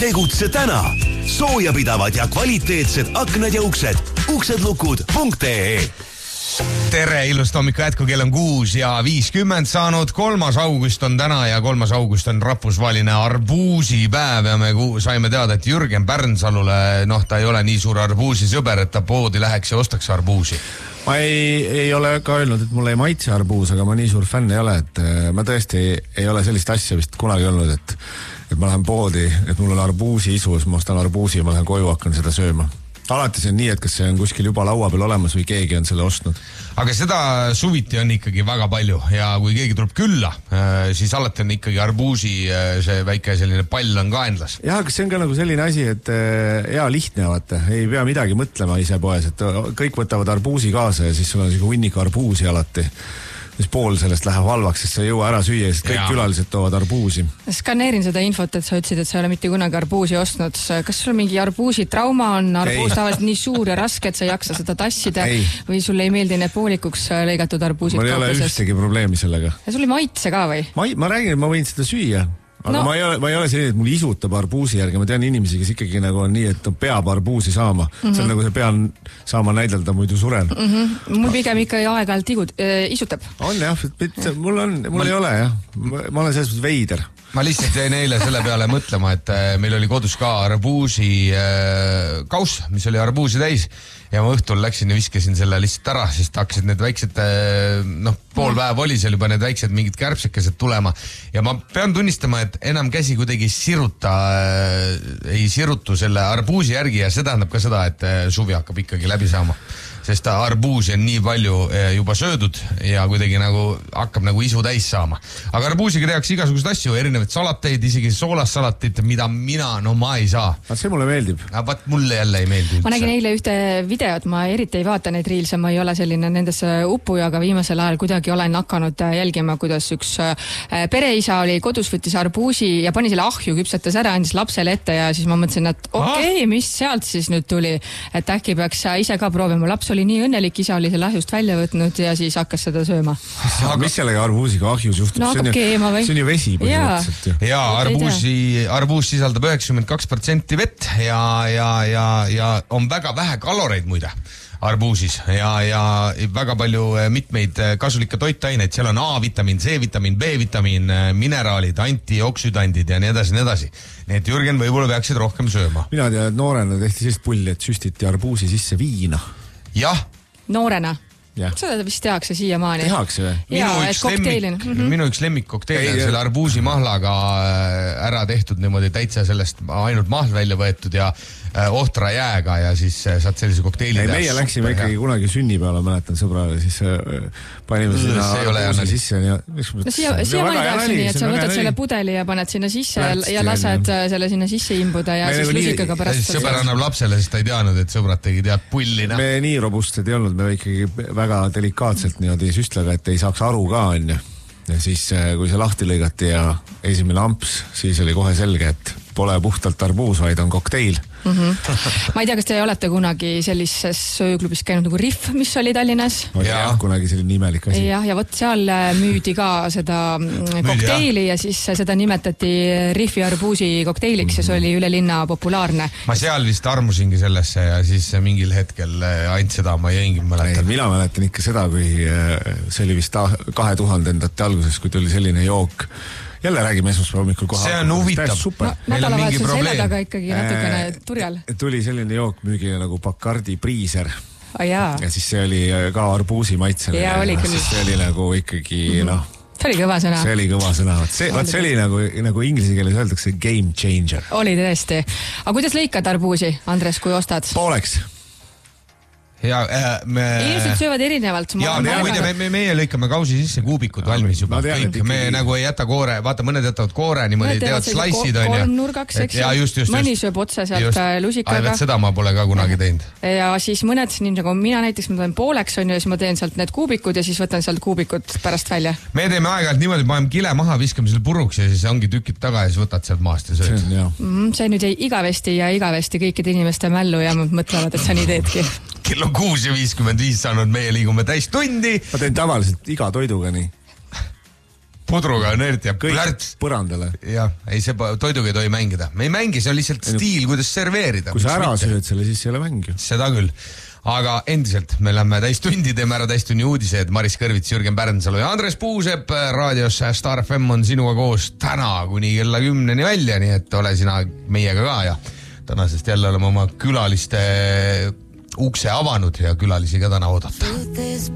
Tegutse täna. Soojapidavad ja kvaliteetsed aknad ja uksed. uksedlukud.ee. Tere, ilusat hommiku jätku, kell on 6:50 saanud. 3. august on täna ja 3. august on rahvusvaheline arbuusipäev ja me saime teada, et Jürgen Pärnsalule, ta ei ole nii suur arbuusisõber, et ta poodi läheks ja ostaks arbuusi. Ma ei ole ka öelnud, et mulle ei maitse arbuus, aga ma nii suur fänn ei ole, et ma tõesti ei ole sellist asja vist kunagi olnud, et ma lähen poodi, et mul on arbuusi isu, siis ma ostan arbuusi ja ma lähen koju, hakkan seda sööma. Alati see on nii, et kas see on kuskil juba laua peal olemas või keegi on selle ostnud. Aga seda suviti on ikkagi väga palju ja kui keegi tuleb külla, siis alati on ikkagi arbuusi see väike selline pall on ka endlas. Jah, aga see on ka nagu selline asi, et hea lihtne, vaata, ei pea midagi mõtlema ise poes, et kõik võtavad arbuusi kaasa ja siis sul on hunnik arbuusi alati. Siis pool sellest läheb halvaks, sest sa ei jõua ära süüa, sest kõik külalised toovad arbuusi. Skaneerin seda infot, et sa ütlesid, et sa ei ole mitte kunagi arbuusi ostnud. Kas sul mingi arbuusi trauma on? Arbuus tavaliselt nii suur ja raske, et sa ei jaksa seda tassida või sulle ei meeldi need poolikuks lõigatud arbuusid? Mul ei ole ühtegi probleemi sellega. Ja sul ei maitse ka või? Ma räägin, et ma võin seda süüa. Aga ma ei ole selline, et mul isutab arbuusi järgi. Ma tean inimesi, kes ikkagi nagu on nii, et peab arbuusi saama. See on nagu see pean saama näidelda, muidu suren. Mul pigem ikka aeg-ajalt isutab. On jah, mul ei ole jah. Ma olen selles veider. Ma lihtsalt jäin eile selle peale mõtlema, et meil oli kodus ka arbuusi kauss, mis oli arbuusi täis ja ma õhtul läksin ja viskasin selle lihtsalt ära, sest hakkasid need väiksed, pool päev oli seal juba need väiksed mingid kärbsekesed tulema ja ma pean tunnistama, et enam käsi kuidagi ei sirutu selle arbuusi järgi ja see tähendab ka seda, et suvi hakkab ikkagi läbi saama. Sest arbuusi on nii palju juba söödud ja kuidagi nagu hakkab nagu isu täis saama. Aga arbuusiga tehakse igasugused asju, erinevad salateid, isegi soolassalatit, mida ma ei saa. See mulle meeldib. Vaat mulle jälle ei meeldi üldse. Ma nägin eile ühte videot, ma eriti ei vaata neid riilse, ma ei ole selline nendesse upuja, aga viimasel ajal kuidagi olen hakanud jälgima, kuidas üks pereisa oli kodus, võttis arbuusi ja pani selle ahju, küpsetas ära, andis lapsele ette ja siis ma mõtlesin, et okei, mis sealt siis nüüd tuli, et äkki peaks ise ka proovima. Laps oli nii õnnelik, isa oli selle ahjust välja võtnud ja siis hakkas seda sööma. Mis sellega arbuusiga ahjus juhtub? No hakkab keema või? See on ju vesi põhimõtteliselt. Jaa, arbuus sisaldab 92% vett ja on väga vähe kaloreid muide arbuusis ja väga palju mitmeid kasulikke toitaineid. Seal on A-vitamiin, C-vitamiin, B-vitamiin, mineraalid, antioksüdandid ja nii edasi. Nii et Jürgen võib-olla peaksid rohkem sööma. Mina tean, et noorena tehti sellist pulli, et süstiti arbuusi sisse viina. Jah. Noorena? Seda vist tehakse siiamaani. Tehakse või? Minu üks lemmikkokteil on selle arbuusi mahlaga ära tehtud niimoodi täitsa sellest ainult mahl välja võetud ja ohtra jääga ja siis saad sellise kokteili teha. Meie läksime ikkagi kunagi sünnipäeva, mäletan sõbrale, siis panime sinna arbuusi sisse. Siiamaani tehakse nii, et sa võtad selle pudeli ja paned sinna sisse ja lased selle sinna sisse imbuda ja siis lusikaga pärast. Sõber annab lapsele, sest ta ei teadnud, et sõbrad tegid head pullina. Me nii robustsed ei olnud, me ikkagi väga delikaatselt niimoodi süstlega, et ei saaks aru ka, on ju. Ja siis, kui see lahti lõigati ja esimene amps, siis oli kohe selge, et pole puhtalt arbuus, vaid on kokteil. Ma ei tea, kas te olete kunagi sellises sööklubis käinud nagu Riff, mis oli Tallinnas? Jah, kunagi selline imelik asi. Ja võt seal müüdi ka seda kokteili ja siis seda nimetati Riffi arbuusi kokteiliks ja see oli üle linna populaarne. Ma seal vist armusingi sellesse ja siis mingil hetkel ainult seda ma jäingi mäletan. Mina mäletan ikka seda, kui see oli vist 2000-ndate alguses, kui tuli selline jook. Jälle räägime esmaspäeva hommikul koha. See on huvitav. Nädalavahetusel selle taga ikkagi natukene turjal. Tuli selline jook müügile nagu Bacardi Breezer. Ja siis see oli ka arbuusi maitsele. Ja oli küll. Siis see oli nagu ikkagi, See oli kõva sõna. See oli kõva sõna. See oli nagu inglise keeles öeldakse game changer. Oli tõesti. Aga kuidas lõikad arbuusi, Andres, kui ostad? Pooleks. Inimesed söövad erinevalt. Meie lõikame kausi sisse kuubikud valmis juba. Me nagu ei jäta koore, vaata mõned jätavad koore niimoodi, teevad slice'id on kolmnurgaks, eks ju. Mõni sööb otse sealt lusikaga. Seda ma pole ka kunagi teinud. Ja siis mõned, nii nagu mina näiteks, ma teen pooleks on ju, siis ma teen sealt need kuubikud ja siis võtan sealt kuubikud pärast välja. Me teeme aeg-ajalt niimoodi, paneme kile maha, viskame selle puruks ja siis ongi tükid taga ja siis võtad sealt maast ja sööd. See nüüd jäi igavesti kõikide inimeste mällu ja mõtlevad, et sa nii teedki. Kell on 6:55 saanud, meie liigume täis tundi. Ma teen tavaliselt iga toiduga nii. pudruga nöört ja kõik plärts. põrandale. Jah, ei see toiduga ei tohi mängida. Me ei mängi, see on lihtsalt stiil, kuidas serveerida. Kui sa ära sööd selle, siis ei ole mängi. Seda küll. Aga endiselt me lähme täistundi, teeme ära täistunni uudised. Maris Kõrvits, Jürgen Pärnsalu ja Andres Puusepp raadios Star FM on sinuga koos täna kuni kella 10 välja, nii et ole sina meiega ka ja tänasest jälle oleme oma külaliste ukse avanud ja külalisi ka täna oodata.